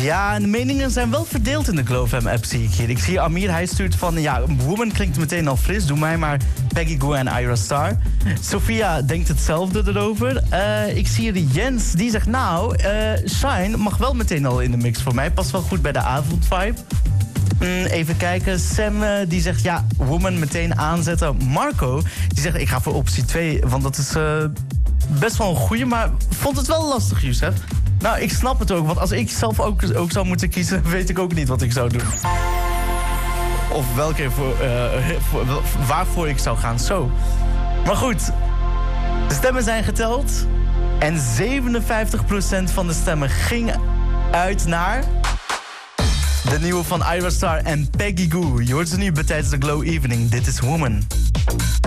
Ja, en de meningen zijn wel verdeeld in de GlowFam-app, zie ik hier. Ik zie Amir, hij stuurt van... Ja, Woman klinkt meteen al fris. Doe mij maar Peggy Gou en Ira Star. Sophia denkt hetzelfde erover. Ik zie hier Jens, die zegt... Nou, Shine mag wel meteen al in de mix voor mij. Past wel goed bij de avondvibe. Even kijken. Sam, die zegt... Ja, Woman meteen aanzetten. Marco, die zegt... Ik ga voor optie 2, want dat is best wel een goeie... Maar vond het wel lastig, Youssef. Nou, ik snap het ook, want als ik zelf ook zou moeten kiezen... weet ik ook niet wat ik zou doen. Of waarvoor ik zou gaan, zo. Maar goed, de stemmen zijn geteld... en 57% van de stemmen ging uit naar... de nieuwe van Ira Star en Peggy Gou. Je hoort ze nu bij tijdens de Glow Evening. Dit is Woman.